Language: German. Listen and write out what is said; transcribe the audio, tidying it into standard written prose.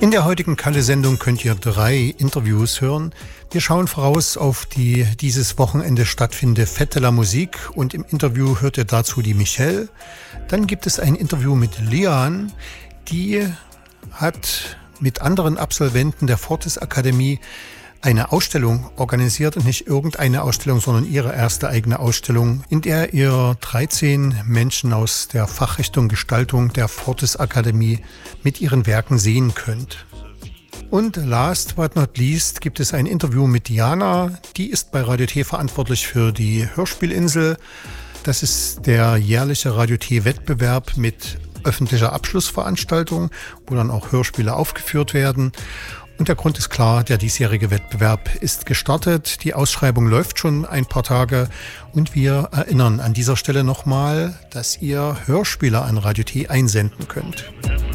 In der heutigen Kalle-Sendung könnt ihr 3 Interviews hören. Wir schauen voraus auf die dieses Wochenende stattfindende Fête de la Musique und im Interview hört ihr dazu die Michelle. Dann gibt es ein Interview mit Lian, die hat mit anderen Absolventen der Fortis Akademie eine Ausstellung organisiert und nicht irgendeine Ausstellung, sondern ihre erste eigene Ausstellung, in der ihr 13 Menschen aus der Fachrichtung Gestaltung der Fortis Akademie mit ihren Werken sehen könnt. Und last but not least gibt es ein Interview mit Diana, die ist bei Radio T verantwortlich für die Hörspielinsel. Das ist der jährliche Radio T Wettbewerb mit öffentlicher Abschlussveranstaltung, wo dann auch Hörspiele aufgeführt werden. Und der Grund ist klar, der diesjährige Wettbewerb ist gestartet. Die Ausschreibung läuft schon ein paar Tage und wir erinnern an dieser Stelle nochmal, dass ihr Hörspiele an Radio T einsenden könnt.